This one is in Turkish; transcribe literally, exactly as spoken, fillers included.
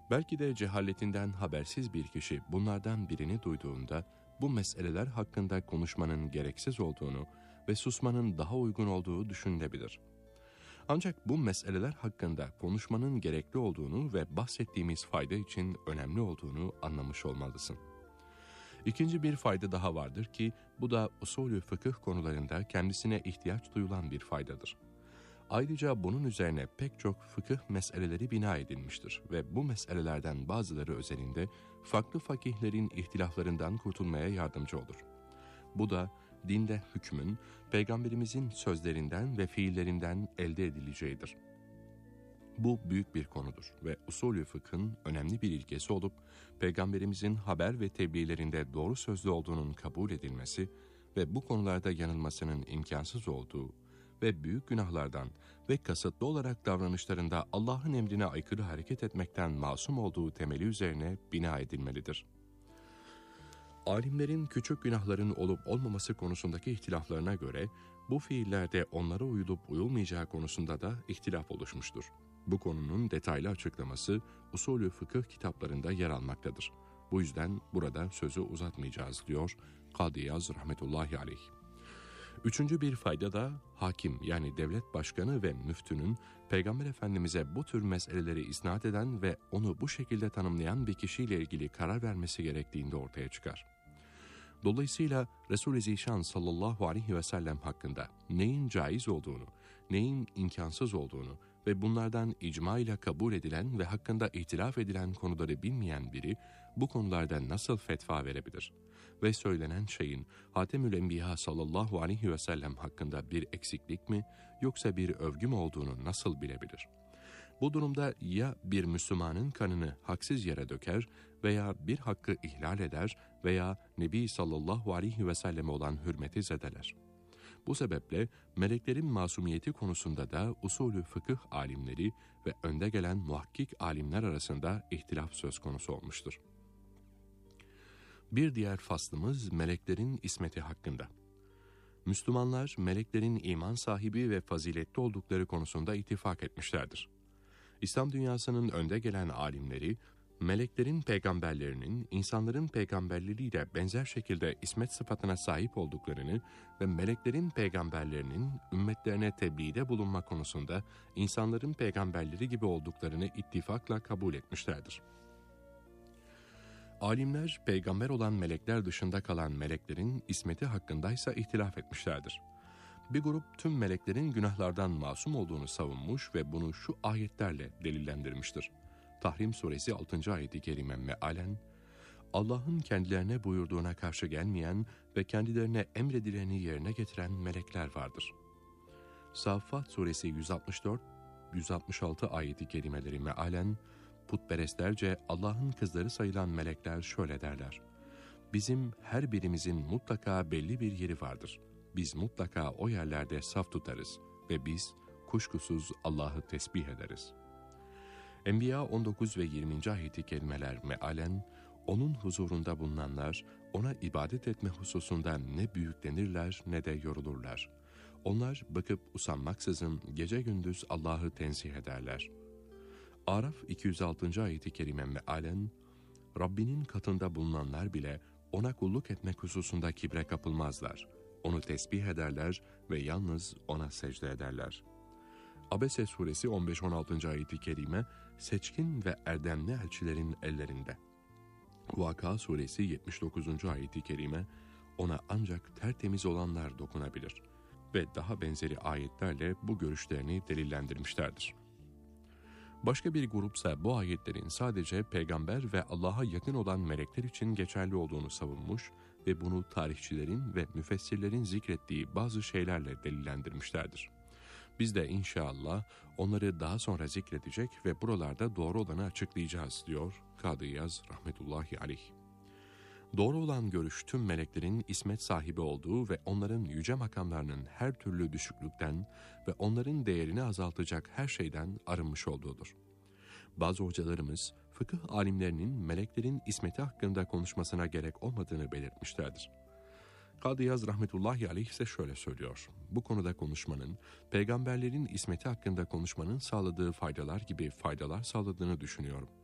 Belki de cehaletinden habersiz bir kişi bunlardan birini duyduğunda bu meseleler hakkında konuşmanın gereksiz olduğunu ve susmanın daha uygun olduğu düşünülebilir. Ancak bu meseleler hakkında konuşmanın gerekli olduğunu ve bahsettiğimiz fayda için önemli olduğunu anlamış olmalısın. İkinci bir fayda daha vardır ki bu da usulü fıkıh konularında kendisine ihtiyaç duyulan bir faydadır. Ayrıca bunun üzerine pek çok fıkıh meseleleri bina edilmiştir ve bu meselelerden bazıları özelinde farklı fakihlerin ihtilaflarından kurtulmaya yardımcı olur. Bu da dinde hükmün Peygamberimizin sözlerinden ve fiillerinden elde edileceğidir. Bu büyük bir konudur ve usulü fıkhın önemli bir ilkesi olup Peygamberimizin haber ve tebliğlerinde doğru sözlü olduğunun kabul edilmesi ve bu konularda yanılmasının imkansız olduğu ve büyük günahlardan ve kasıtlı olarak davranışlarında Allah'ın emrine aykırı hareket etmekten masum olduğu temeli üzerine bina edilmelidir. Alimlerin küçük günahların olup olmaması konusundaki ihtilaflarına göre bu fiillerde onlara uyulup uyulmayacağı konusunda da ihtilaf oluşmuştur. Bu konunun detaylı açıklaması usulü fıkıh kitaplarında yer almaktadır. Bu yüzden burada sözü uzatmayacağız diyor Kadı İyaz rahmetullahi aleyh. Üçüncü bir fayda da hakim yani devlet başkanı ve müftünün Peygamber Efendimiz'e bu tür meseleleri isnat eden ve onu bu şekilde tanımlayan bir kişiyle ilgili karar vermesi gerektiğinde ortaya çıkar. Dolayısıyla Resul-i Zişan sallallahu aleyhi ve sellem hakkında neyin caiz olduğunu, neyin imkansız olduğunu ve bunlardan icma ile kabul edilen ve hakkında ihtilaf edilen konuları bilmeyen biri bu konularda nasıl fetva verebilir? Ve söylenen şeyin Hatemül Enbiya sallallahu aleyhi ve sellem hakkında bir eksiklik mi yoksa bir övgü mü olduğunu nasıl bilebilir? Bu durumda ya bir Müslümanın kanını haksız yere döker veya bir hakkı ihlal eder veya Nebi sallallahu aleyhi ve selleme olan hürmeti zedeler. Bu sebeple meleklerin masumiyeti konusunda da usulü fıkıh alimleri ve önde gelen muhakkik alimler arasında ihtilaf söz konusu olmuştur. Bir diğer faslımız meleklerin ismeti hakkında. Müslümanlar meleklerin iman sahibi ve faziletli oldukları konusunda ittifak etmişlerdir. İslam dünyasının önde gelen alimleri, meleklerin peygamberlerinin insanların peygamberleriyle benzer şekilde ismet sıfatına sahip olduklarını ve meleklerin peygamberlerinin ümmetlerine tebliğde bulunma konusunda insanların peygamberleri gibi olduklarını ittifakla kabul etmişlerdir. Alimler, peygamber olan melekler dışında kalan meleklerin ismeti hakkındaysa ihtilaf etmişlerdir. Bir grup tüm meleklerin günahlardan masum olduğunu savunmuş ve bunu şu ayetlerle delillendirmiştir. Tahrim suresi altıncı ayeti kerime mealen, Allah'ın kendilerine buyurduğuna karşı gelmeyen ve kendilerine emredileni yerine getiren melekler vardır. Saffat suresi yüz altmış dört yüz altmış altı ayeti kerimeleri mealen, putperestlerce Allah'ın kızları sayılan melekler şöyle derler: Bizim her birimizin mutlaka belli bir yeri vardır. Biz mutlaka o yerlerde saf tutarız ve biz kuşkusuz Allah'ı tesbih ederiz. Enbiya on dokuz ve yirminci ayeti kelimeler mealen, onun huzurunda bulunanlar ona ibadet etme hususunda ne büyüklenirler ne de yorulurlar. Onlar bakıp usanmaksızın gece gündüz Allah'ı tenzih ederler. Araf iki yüz altıncı ayeti kerime mealen, Rabbinin katında bulunanlar bile ona kulluk etmek hususunda kibre kapılmazlar. Onu tesbih ederler ve yalnız ona secde ederler. Abese suresi on beş on altıncı ayeti kerime, seçkin ve erdemli elçilerin ellerinde. Vaka suresi yetmiş dokuzuncu ayeti kerime, ona ancak tertemiz olanlar dokunabilir ve daha benzeri ayetlerle bu görüşlerini delillendirmişlerdir. Başka bir grupsa bu ayetlerin sadece peygamber ve Allah'a yakın olan melekler için geçerli olduğunu savunmuş ve bunu tarihçilerin ve müfessirlerin zikrettiği bazı şeylerle delillendirmişlerdir. Biz de inşallah onları daha sonra zikredecek ve buralarda doğru olanı açıklayacağız diyor Kadı İyaz rahmetullahi aleyh. Doğru olan görüş tüm meleklerin ismet sahibi olduğu ve onların yüce makamlarının her türlü düşüklükten ve onların değerini azaltacak her şeyden arınmış olduğudur. Bazı hocalarımız fıkıh alimlerinin meleklerin ismeti hakkında konuşmasına gerek olmadığını belirtmişlerdir. Kadı İyaz rahmetullahi aleyh ise şöyle söylüyor: bu konuda konuşmanın, peygamberlerin ismeti hakkında konuşmanın sağladığı faydalar gibi faydalar sağladığını düşünüyorum.